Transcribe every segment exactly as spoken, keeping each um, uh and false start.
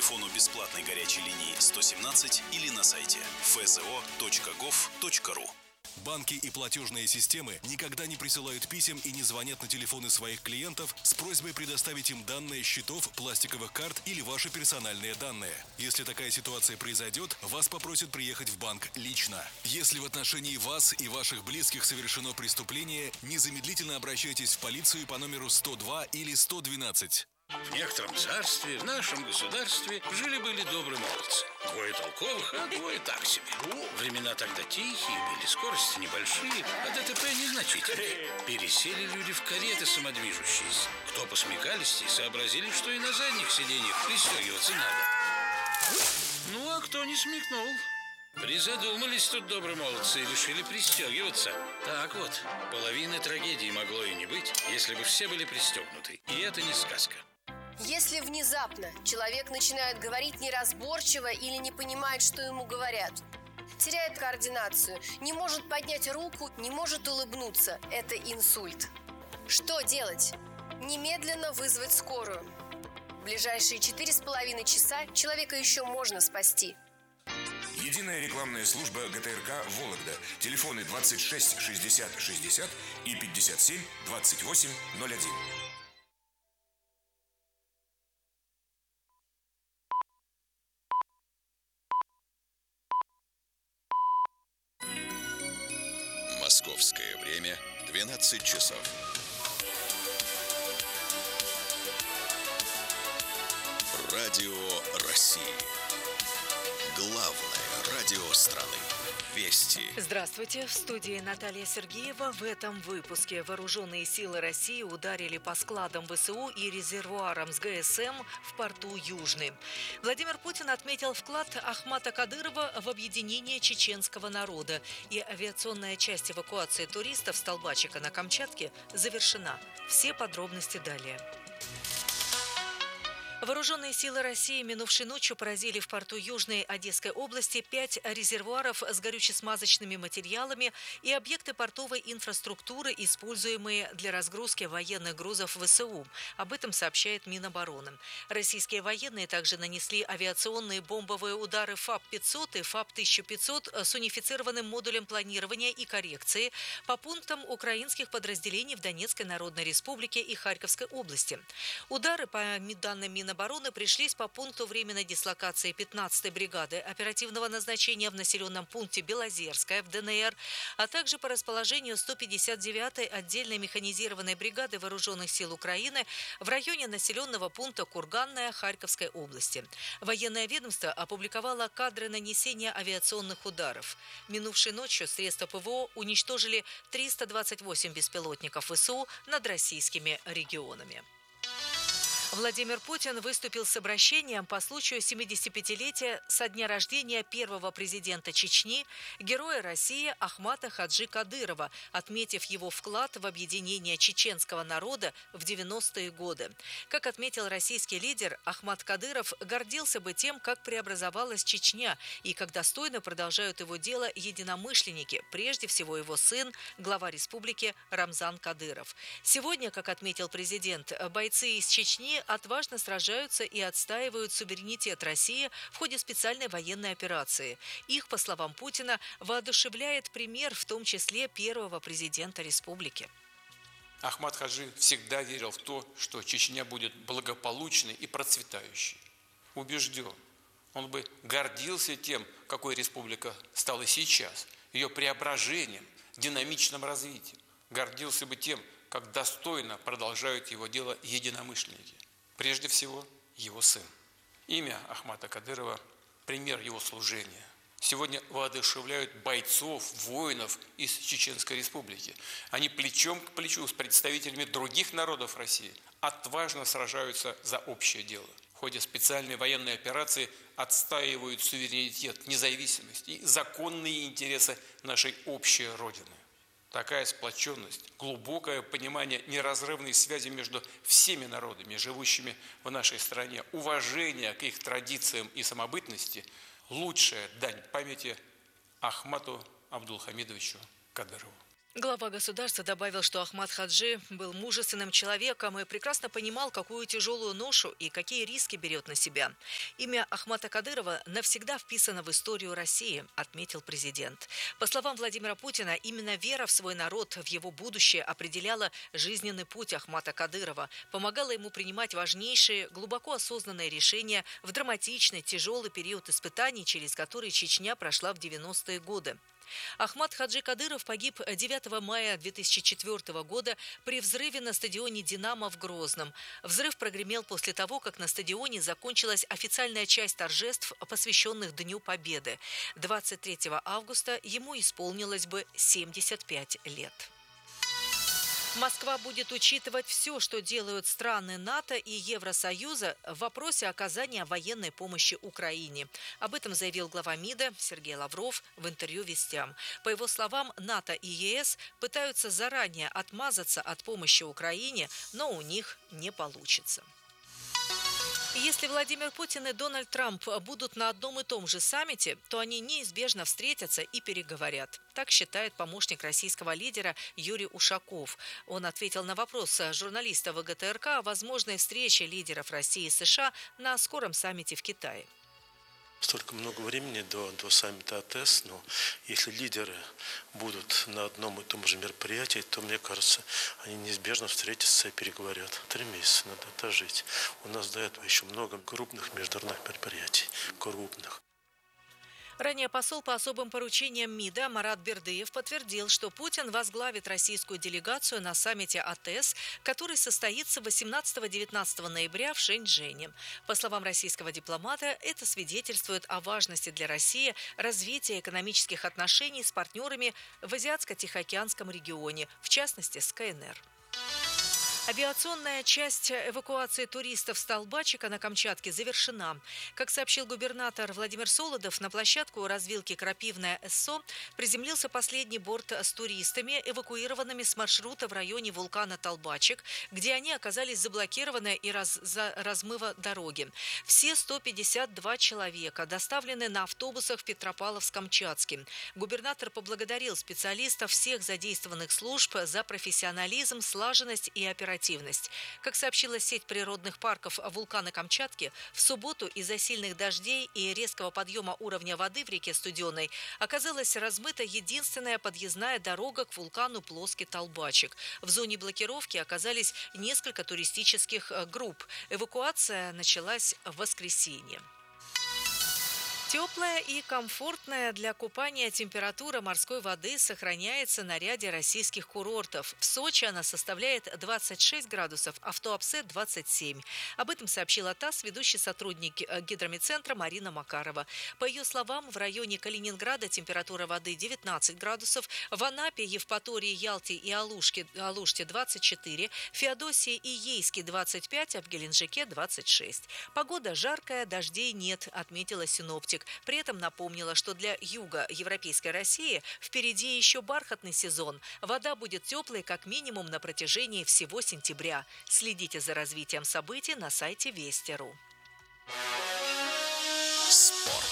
телефону бесплатной горячей линии сто семнадцать или на сайте эф зэ о точка гов точка ру. Банки и платежные системы никогда не присылают писем и не звонят на телефоны своих клиентов с просьбой предоставить им данные счетов, пластиковых карт или ваши персональные данные. Если такая ситуация произойдет, вас попросят приехать в банк лично. Если в отношении вас и ваших близких совершено преступление, незамедлительно обращайтесь в полицию по номеру сто два или сто двенадцать. В некотором царстве, в нашем государстве, жили-были добрые молодцы. Двое толковых, а двое так себе. Времена тогда тихие были, скорости небольшие, а ДТП незначительные. Пересели люди в кареты самодвижущиеся. Кто посмекались и сообразили, что и на задних сиденьях пристегиваться надо. Ну, а кто не смекнул? Призадумались тут добрые молодцы и решили пристегиваться. Так вот, половины трагедии могло и не быть, если бы все были пристегнуты. И это не сказка. Если внезапно человек начинает говорить неразборчиво или не понимает, что ему говорят, теряет координацию, не может поднять руку, не может улыбнуться, это инсульт. Что делать? Немедленно вызвать скорую. В ближайшие четыре с половиной часа человека еще можно спасти. Единая рекламная служба гэ тэ эр ка «Вологда». Телефоны двадцать шесть шестьдесят шестьдесят и пятьдесят семь двадцать восемь ноль один. Московское время двенадцать часов. Радио России. Главное радио страны. Вести. Здравствуйте. В студии Наталья Сергеева. В этом выпуске вооруженные силы России ударили по складам вэ эс у и резервуарам с гэ эс эм в порту Южный. Владимир Путин отметил вклад Ахмата Кадырова в объединение чеченского народа. И авиационная часть эвакуации туристов с Толбачика на Камчатке завершена. Все подробности далее. Вооруженные силы России минувшей ночью поразили в порту Южной Одесской области пять резервуаров с горюче-смазочными материалами и объекты портовой инфраструктуры, используемые для разгрузки военных грузов вэ эс у. Об этом сообщает Минобороны. Российские военные также нанесли авиационные бомбовые удары ФАБ пятьсот и ФАБ тысяча пятьсот с унифицированным модулем планирования и коррекции по пунктам украинских подразделений в Донецкой Народной Республике и Харьковской области. Удары, по данным Минобороны, обороны пришлись по пункту временной дислокации пятнадцатой бригады оперативного назначения в населенном пункте Белозерская в дэ эн эр, а также по расположению сто пятьдесят девятой отдельной механизированной бригады вооруженных сил Украины в районе населенного пункта Курганная Харьковской области. Военное ведомство опубликовало кадры нанесения авиационных ударов. Минувшей ночью средства пэ вэ о уничтожили триста двадцать восемь беспилотников вэ эс у над российскими регионами. Владимир Путин выступил с обращением по случаю семидесятипятилетия со дня рождения первого президента Чечни, героя России Ахмата Хаджи Кадырова, отметив его вклад в объединение чеченского народа в девяностые годы. Как отметил российский лидер, Ахмат Кадыров гордился бы тем, как преобразовалась Чечня и как достойно продолжают его дело единомышленники, прежде всего его сын, глава республики Рамзан Кадыров. Сегодня, как отметил президент, бойцы из Чечни отважно сражаются и отстаивают суверенитет России в ходе специальной военной операции. Их, по словам Путина, воодушевляет пример, в том числе первого президента республики. Ахмат Хаджи всегда верил в то, что Чечня будет благополучной и процветающей. Убежден, он бы гордился тем, какой республика стала сейчас, ее преображением, динамичным развитием. Гордился бы тем, как достойно продолжают его дело единомышленники. Прежде всего, его сын. Имя Ахмата Кадырова – пример его служения. Сегодня воодушевляют бойцов, воинов из Чеченской Республики. Они плечом к плечу с представителями других народов России отважно сражаются за общее дело. В ходе специальной военной операции отстаивают суверенитет, независимость и законные интересы нашей общей Родины. Такая сплоченность, глубокое понимание неразрывной связи между всеми народами, живущими в нашей стране, уважение к их традициям и самобытности – лучшая дань памяти Ахмату Абдулхамидовичу Кадырову. Глава государства добавил, что Ахмад Хаджи был мужественным человеком и прекрасно понимал, какую тяжелую ношу и какие риски берет на себя. Имя Ахмата Кадырова навсегда вписано в историю России, отметил президент. По словам Владимира Путина, именно вера в свой народ, в его будущее определяла жизненный путь Ахмата Кадырова, помогала ему принимать важнейшие, глубоко осознанные решения в драматичный, тяжелый период испытаний, через который Чечня прошла в девяностые годы. Ахмад Хаджи Кадыров погиб девятого мая две тысячи четвёртого года при взрыве на стадионе «Динамо» в Грозном. Взрыв прогремел после того, как на стадионе закончилась официальная часть торжеств, посвященных Дню Победы. двадцать третьего августа ему исполнилось бы семьдесят пять лет. Москва будет учитывать все, что делают страны НАТО и Евросоюза в вопросе оказания военной помощи Украине. Об этом заявил глава МИДа Сергей Лавров в интервью «Вестям». По его словам, НАТО и ЕС пытаются заранее отмазаться от помощи Украине, но у них не получится. Если Владимир Путин и Дональд Трамп будут на одном и том же саммите, то они неизбежно встретятся и переговорят. Так считает помощник российского лидера Юрий Ушаков. Он ответил на вопрос журналиста ВГТРК о возможной встрече лидеров России и США на скором саммите в Китае. Столько много времени до, до саммита АТЭС, но если лидеры будут на одном и том же мероприятии, то, мне кажется, они неизбежно встретятся и переговорят. Три месяца надо дожить. У нас до этого еще много крупных международных мероприятий. Крупных. Ранее посол по особым поручениям МИДа Марат Бердыев подтвердил, что Путин возглавит российскую делегацию на саммите АТЭС, который состоится восемнадцатого-девятнадцатого ноября в Шэньчжэне. По словам российского дипломата, это свидетельствует о важности для России развития экономических отношений с партнерами в Азиатско-Тихоокеанском регионе, в частности с КНР. Авиационная часть эвакуации туристов с Толбачика на Камчатке завершена. Как сообщил губернатор Владимир Солодов, на площадку развилки Крапивная СО приземлился последний борт с туристами, эвакуированными с маршрута в районе вулкана Толбачик, где они оказались заблокированы и раз, за размыва дороги. Все сто пятьдесят два человека доставлены на автобусах в Петропавловск-Камчатский. Губернатор поблагодарил специалистов всех задействованных служб за профессионализм, слаженность и оперативность. Как сообщила сеть природных парков вулкана Камчатки, в субботу из-за сильных дождей и резкого подъема уровня воды в реке Студеной оказалась размыта единственная подъездная дорога к вулкану Плоский Толбачик. В зоне блокировки оказались несколько туристических групп. Эвакуация началась в воскресенье. Теплая и комфортная для купания температура морской воды сохраняется на ряде российских курортов. В Сочи она составляет двадцать шесть градусов, а в Туапсе – двадцать семь. Об этом сообщила ТАСС ведущий сотрудник гидромедцентра Марина Макарова. По ее словам, в районе Калининграда температура воды девятнадцать градусов, в Анапе, Евпатории, Ялте и Алушке, Алуште – двадцать четыре, в Феодосии и Ейске – двадцать пять, а в Геленджике – двадцать шесть. Погода жаркая, дождей нет, отметила синоптик. При этом напомнила, что для юга европейской России впереди еще бархатный сезон. Вода будет теплой как минимум на протяжении всего сентября. Следите за развитием событий на сайте Вести точка ру. Спорт.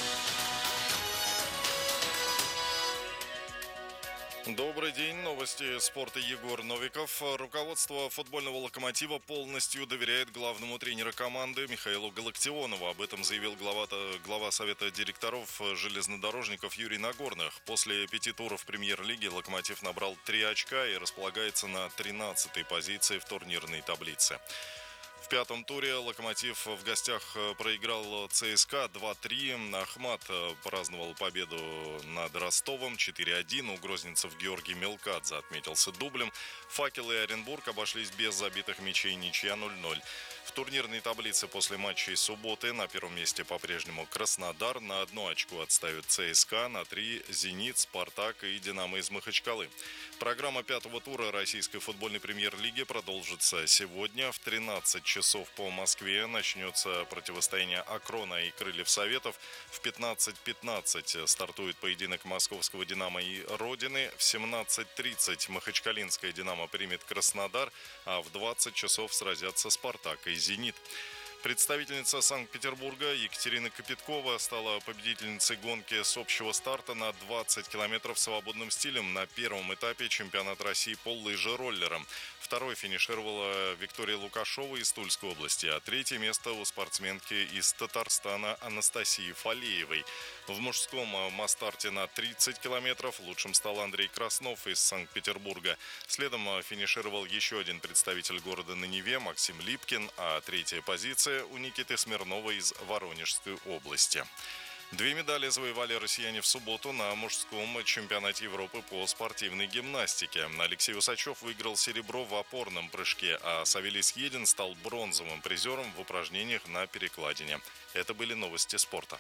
Добрый день. Новости спорта. Егор Новиков. Руководство футбольного «Локомотива» полностью доверяет главному тренеру команды Михаилу Галактионову. Об этом заявил глава, глава Совета директоров железнодорожников Юрий Нагорных. После пяти туров премьер-лиги «Локомотив» набрал три очка и располагается на тринадцатой позиции в турнирной таблице. В пятом туре «Локомотив» в гостях проиграл ЦСКА два три. Ахмат праздновал победу над Ростовом четыре один. У грозненцев Георгий Мелкадзе отметился дублем. «Факел» и «Оренбург» обошлись без забитых мячей, ничья ноль ноль. В турнирной таблице после матчей субботы на первом месте по-прежнему Краснодар. На одно очко отстают ЦСКА, на три «Зенит», «Спартак» и «Динамо» из Махачкалы. Программа пятого тура российской футбольной премьер-лиги продолжится сегодня. В тринадцать часов по Москве начнется противостояние «Акрона» и «Крыльев Советов». В пятнадцать пятнадцать стартует поединок московского «Динамо» и «Родины». В семнадцать тридцать махачкалинская «Динамо» примет Краснодар, а в двадцать часов сразятся «Спартак» и «Зенит». Представительница Санкт-Петербурга Екатерина Копиткова стала победительницей гонки с общего старта на двадцать километров свободным стилем на первом этапе чемпионата России по лыжероллерам. Второй финишировала Виктория Лукашова из Тульской области, а третье место у спортсменки из Татарстана Анастасии Фалеевой. В мужском масс-старте на тридцать километров лучшим стал Андрей Краснов из Санкт-Петербурга. Следом финишировал еще один представитель города на Неве Максим Липкин, а третья позиция у Никиты Смирнова из Воронежской области. Две медали завоевали россияне в субботу на мужском чемпионате Европы по спортивной гимнастике. Алексей Усачев выиграл серебро в опорном прыжке, а Савелий Съедин стал бронзовым призером в упражнениях на перекладине. Это были новости спорта.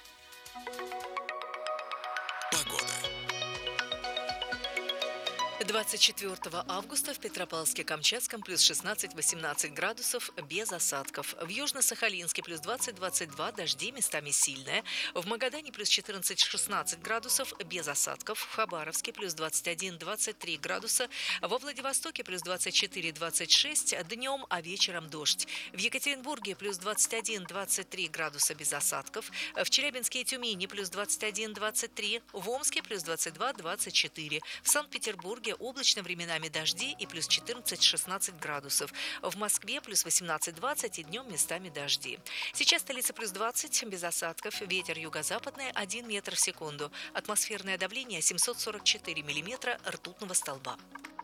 двадцать четвёртого августа в Петропавловске-Камчатском плюс шестнадцать-восемнадцать градусов без осадков. В Южно-Сахалинске плюс двадцать-двадцать два, дожди местами сильные. В Магадане плюс четырнадцать-шестнадцать градусов без осадков. В Хабаровске плюс двадцать один-двадцать три градуса. Во Владивостоке плюс двадцать четыре-двадцать шесть днем, а вечером дождь. В Екатеринбурге плюс двадцать один-двадцать три градуса без осадков. В Челябинске и Тюмени плюс двадцать один-двадцать три. В Омске плюс двадцать два-двадцать четыре. В Санкт-Петербурге облачно, временами дожди и плюс четырнадцать-шестнадцать градусов. В Москве плюс восемнадцать-двадцать и днем местами дожди. Сейчас столица плюс двадцать, без осадков. Ветер юго-западный один метр в секунду. Атмосферное давление семьсот сорок четыре миллиметра ртутного столба.